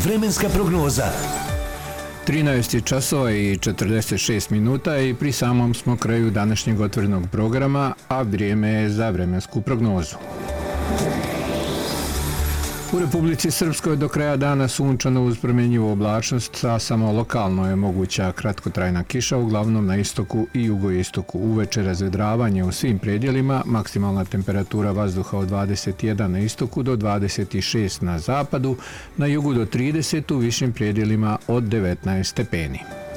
Vremenska prognoza. 13 je časova i 46 minuta i pri samom smo kraju današnjeg otvorenog programa, a vrijeme je za vremensku prognozu. U Republici Srpskoj do kraja dana sunčano uz promjenjivu oblačnost, a samo lokalno je moguća kratkotrajna kiša, uglavnom na istoku i jugoistoku. Uveče razvedravanje u svim predjelima, maksimalna temperatura vazduha od 21 na istoku do 26 na zapadu, na jugu do 30, u višim predjelima od 19 stepeni.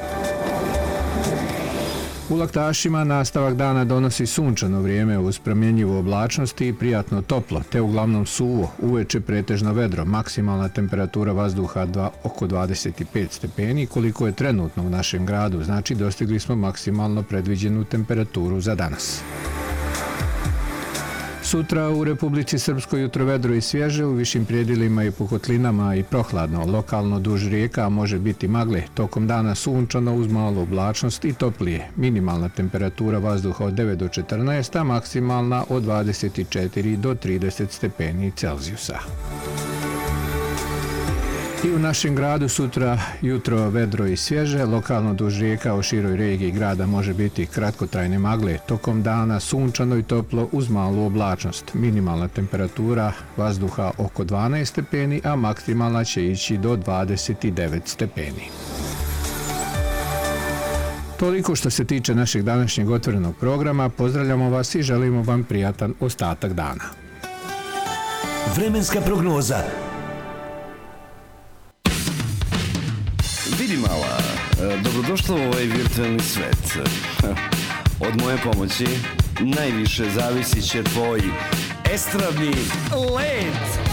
U Laktašima nastavak dana donosi sunčano vrijeme uz promjenjivu oblačnost i prijatno toplo, te uglavnom suvo, uveče pretežno vedro, maksimalna temperatura vazduha oko 25 stepeni, koliko je trenutno u našem gradu, znači dostigli smo maksimalno predviđenu temperaturu za danas. Sutra u Republici Srpskoj jutro vedro i svježe, u višim predjelima i po kotlinama i prohladno, lokalno duž rijeka može biti magle, tokom dana sunčano uz malu oblačnost i toplije, minimalna temperatura vazduha od 9 do 14, a maksimalna od 24 do 30 stepeni Celzijusa. I u našem gradu sutra jutro vedro i svježe, lokalno duž rijeka u široj regiji grada može biti kratkotrajne magle, tokom dana sunčano i toplo uz malu oblačnost, minimalna temperatura vazduha oko 12 stepeni, a maksimalna će ići do 29 stepeni. Toliko što se tiče našeg današnjeg otvorenog programa, pozdravljamo vas i želimo vam prijatan ostatak dana. Vremenska prognoza. Vidi mala, dobrodošla u ovaj virtualni svet. Od moje pomoći najviše zavisit će tvoj estradni let.